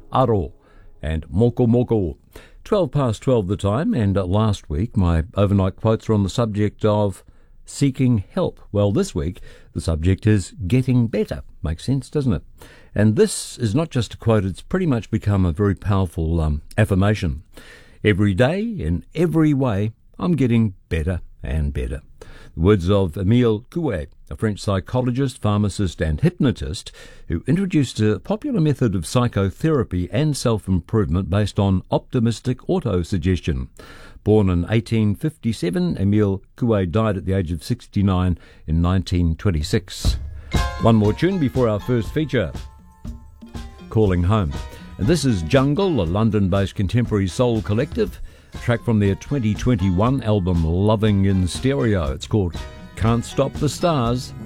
aro, and moko moko. 12 past 12 the time, and last week my overnight quotes were on the subject of seeking help. Well, this week the subject is getting better. Makes sense, doesn't it? And this is not just a quote, it's pretty much become a very powerful affirmation. Every day, in every way, I'm getting better and better. The words of Émile Coué, a French psychologist, pharmacist and hypnotist who introduced a popular method of psychotherapy and self-improvement based on optimistic autosuggestion. Born in 1857, Émile Coué died at the age of 69 in 1926. One more tune before our first feature, Calling Home. And this is Jungle, a London-based contemporary soul collective, a track from their 2021 album Loving in Stereo. It's called Can't Stop the Stars.